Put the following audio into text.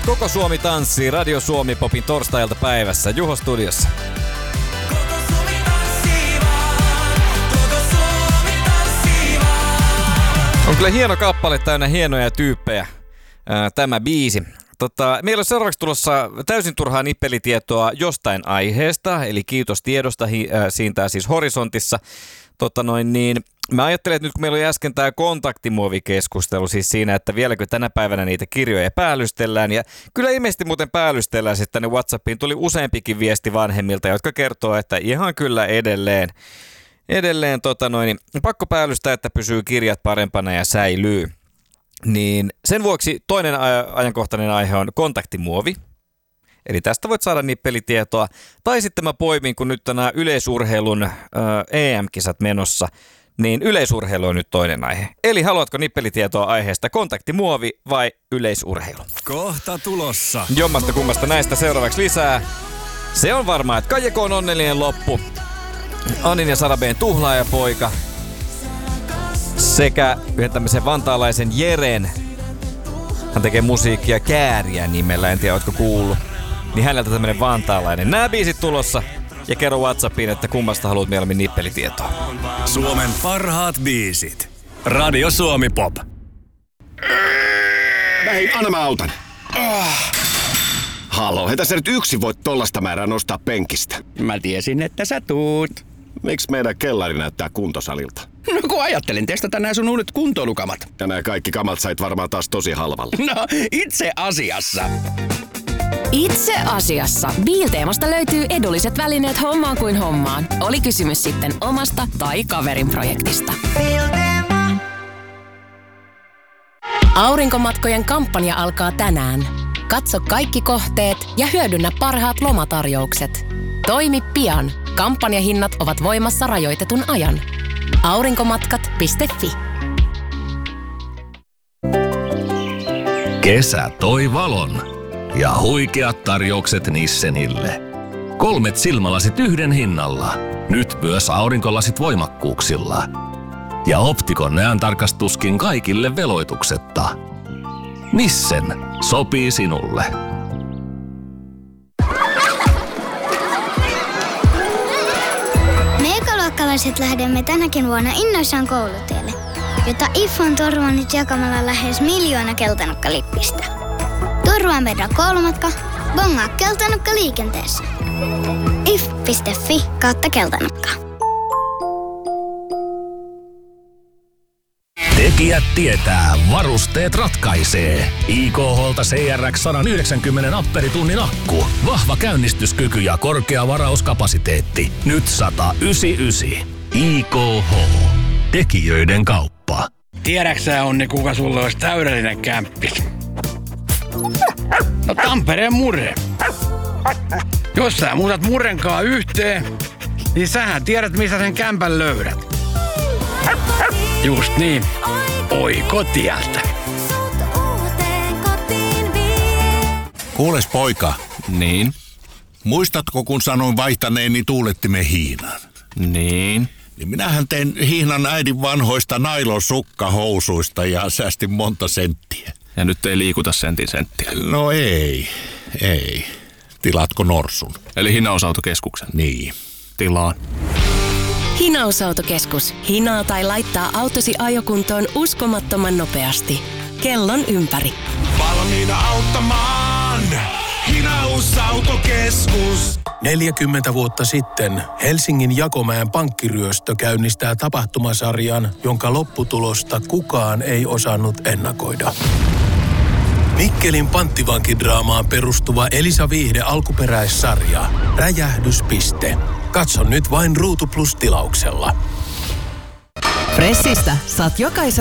Koko Suomi tanssii Radio Suomi Popin torstailta päivässä Juho studiossa. On kyllä hieno kappale, täynnä hienoja tyyppejä tämä biisi. Meillä on seuraavaksi tulossa täysin turhaa nippelitietoa jostain aiheesta, eli kiitos tiedosta, siintää siis Horisontissa. Mä ajattelen, että nyt kun meillä oli äsken tämä kontaktimuovikeskustelu, siis siinä, että vieläkö tänä päivänä niitä kirjoja päällystellään, ja kyllä ilmeisesti muuten päällystellään, sitten tänne WhatsAppiin tuli useampikin viesti vanhemmilta, jotka kertoo, että ihan kyllä edelleen pakko päällystää, että pysyy kirjat parempana ja säilyy. Niin sen vuoksi toinen ajankohtainen aihe on kontaktimuovi. Eli tästä voit saada nippelitietoa. Tai sitten mä poimin, kun nyt on nämä yleisurheilun EM-kisat menossa, niin yleisurheilu on nyt toinen aihe. Eli haluatko nippelitietoa aiheesta kontaktimuovi vai yleisurheilu? Kohta tulossa. Jommasta kummasta näistä seuraavaksi lisää. Se on varmaa, että Kaijeko on onnellinen loppu. Anin ja Sarabeen tuhlaajapoika. Sekä yhden tämmöisen vantaalaisen Jeren. Hän tekee musiikkia Kääriä nimellä, en tiedä ootko kuullut. Niin häneltä tämmönen vantaalainen. Nää biisit tulossa. Ja kerro WhatsAppiin, että kummasta haluat mieluummin nippelitietoa. Suomen parhaat biisit. Radio Suomi Pop. Hei, anna mä autan. Halo, heitä sä nyt yksin voit tollasta määrää nostaa penkistä. Mä tiesin, että sä tuut. Miksi meidän kellari näyttää kuntosalilta? No kun ajattelin testata nää sun uudet kuntoilukamat. Ja nää kaikki kamat sait varmaan taas tosi halvalla. No, itse asiassa. Itse asiassa. Biilteemasta löytyy edulliset välineet hommaan kuin hommaan. Oli kysymys sitten omasta tai kaverin projektista. Aurinkomatkojen kampanja alkaa tänään. Katso kaikki kohteet ja hyödynnä parhaat lomatarjoukset. Toimi pian. Kampanjahinnat ovat voimassa rajoitetun ajan. Aurinkomatkat.fi. Kesä toi valon ja huikeat tarjoukset Nissenille. 3 silmälasit yhden hinnalla. Nyt myös aurinkolasit voimakkuuksilla. Ja Optikon näöntarkastuskin kaikille veloituksetta. Nissen sopii sinulle. Ekaluokkalaiset lähdemme tänäkin vuonna innoissaan koulutielle, jota IF on turvannut jakamalla lähes 1 miljoona keltanokkalippistä. Turvaan vedä koulumatka, bongaa keltanokka liikenteessä. if.fi/keltanokka. Tekijät tietää, varusteet ratkaisee. IKH:lta CRX 190 amperitunnin akku. Vahva käynnistyskyky ja korkea varauskapasiteetti. Nyt 199. IKH. Tekijöiden kauppa. Tiedäksä, Onni, kuka sulla olisi täydellinen kämppis? No Tampereen Murre. Jos sä muutat Murrenkaan yhteen, niin sähän tiedät, missä sen kämpän löydät. Just niin. Oikotieltä. Kuules poika. Niin? Muistatko, kun sanoin vaihtaneeni tuulettimen hiinan? Niin? Niin minähän tein hiinan äidin vanhoista nailonsukkahousuista ja säästin monta senttiä. Ja nyt ei liikuta sentin senttiä. No ei. Tilaatko norsun? Eli Hinausautokeskuksen? Niin. Tilaan. Hinausautokeskus. Hinaa tai laittaa autosi ajokuntoon uskomattoman nopeasti. Kellon ympäri. Valmiina auttamaan. Hinausautokeskus. 40 vuotta sitten Helsingin Jakomäen pankkiryöstö käynnistää tapahtumasarjan, jonka lopputulosta kukaan ei osannut ennakoida. Mikkelin panttivankidraamaan perustuva Elisa Viihde alkuperäissarja. Räjähdyspiste. Katso nyt vain Ruutu Plus -tilauksella. Fressistä saat jokaisen